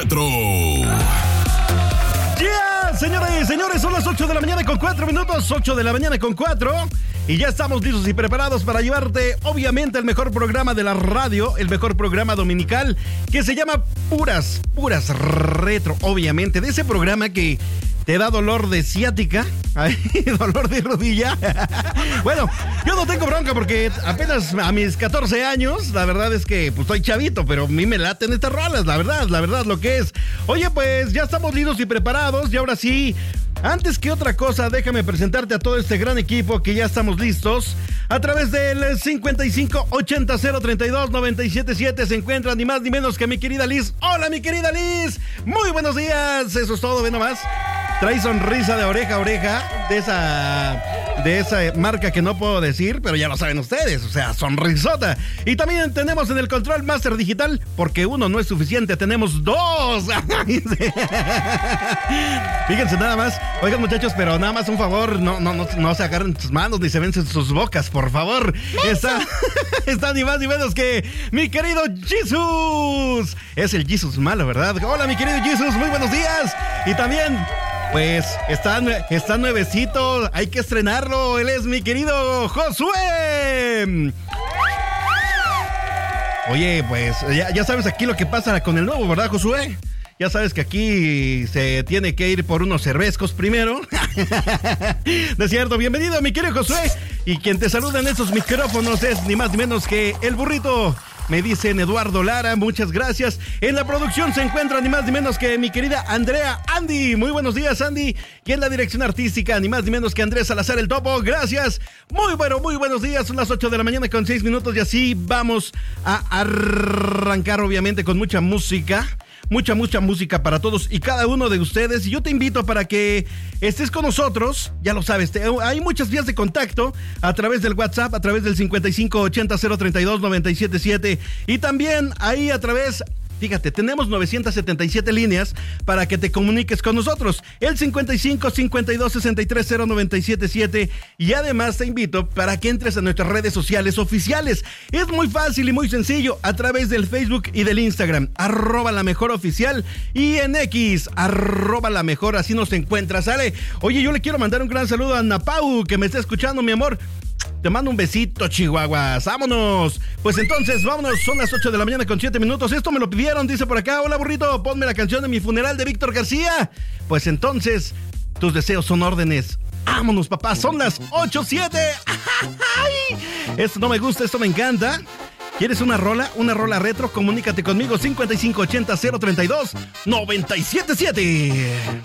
retro. ¡Yeah! Señoras y señores, son las 8 de la mañana con 4 minutos, 8 de la mañana con 4. Y ya estamos listos y preparados para llevarte, obviamente, el mejor programa de la radio, el mejor programa dominical, que se llama Puras Retro, obviamente. De ese programa que te da dolor de ciática, dolor de rodilla. Bueno, yo no tengo bronca porque apenas a mis 14 años, la verdad es que pues estoy chavito, pero a mí me laten estas rolas, la verdad, lo que es. Oye, pues ya estamos listos y preparados y ahora sí, antes que otra cosa, déjame presentarte a todo este gran equipo que ya estamos listos. A través del 5580-032-977 se encuentra ni más ni menos que mi querida Liz. Hola, mi querida Liz. Muy buenos días. Eso es todo, ve nomás. Trae sonrisa de oreja a oreja de esa marca que no puedo decir, pero ya lo saben ustedes, o sea, sonrisota. Y también tenemos en el Control Master Digital, porque uno no es suficiente, tenemos dos. Fíjense nada más. Oigan, muchachos, pero nada más un favor, no se agarren sus manos ni se vencen sus bocas, por favor. Está ni más ni menos que mi querido Jesus. Es el Jesus malo, ¿verdad? Hola, mi querido Jesus, muy buenos días. Y también, pues, está nuevecito, hay que estrenarlo. Él es mi querido Josué. Oye, pues, ya sabes aquí lo que pasa con el nuevo, ¿verdad, Josué? Ya sabes que aquí se tiene que ir por unos cervezcos primero. ¿No es cierto? Bienvenido, mi querido Josué. Y quien te saluda en estos micrófonos es ni más ni menos que el burrito. Me dicen Eduardo Lara, muchas gracias. En la producción se encuentra ni más ni menos que mi querida Andrea Andy. Muy buenos días, Andy. Y en la dirección artística, ni más ni menos que Andrés Salazar el Topo. Gracias. Muy buenos días. Son las 8 de la mañana con 6 minutos y así vamos a arrancar, obviamente, con mucha música. Mucha música para todos y cada uno de ustedes. Y yo te invito para que estés con nosotros. Ya lo sabes, hay muchas vías de contacto a través del WhatsApp, a través del 5580-032-977. Y también ahí a través... Fíjate, tenemos 977 líneas para que te comuniques con nosotros. El 55-52-63-0977. Y además te invito para que entres a nuestras redes sociales oficiales. Es muy fácil y muy sencillo. A través del Facebook y del Instagram. @LaMejorOficial. Y en X, @LaMejor. Así nos encuentras, ¿sale? Oye, yo le quiero mandar un gran saludo a Ana Pau, que me está escuchando, mi amor. Te mando un besito, chihuahuas. ¡Vámonos! Pues entonces, vámonos. Son las 8 de la mañana con 7 minutos. Esto me lo pidieron, dice por acá. Hola, burrito, ponme la canción de Mi Funeral de Víctor García. Pues entonces, tus deseos son órdenes. ¡Vámonos, papá! Son las 8:07. ¡Ay! Esto no me gusta, esto me encanta. ¿Quieres una rola? Una rola retro. Comunícate conmigo. 5580-032-977.